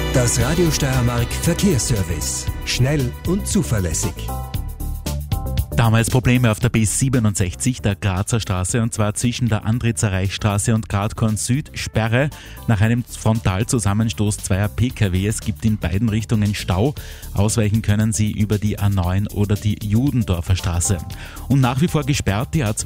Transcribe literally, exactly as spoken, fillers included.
Das Radio Steiermark Verkehrsservice. Schnell und zuverlässig. Damals Probleme auf der B siebenundsechzig, der Grazer Straße, und zwar zwischen der Andritzer Reichsstraße und Gradkorn Süd. Sperre nach einem Frontalzusammenstoß zweier P K W. Es gibt in beiden Richtungen Stau. Ausweichen können Sie über die A neun oder die Judendorfer Straße. Und nach wie vor gesperrt die A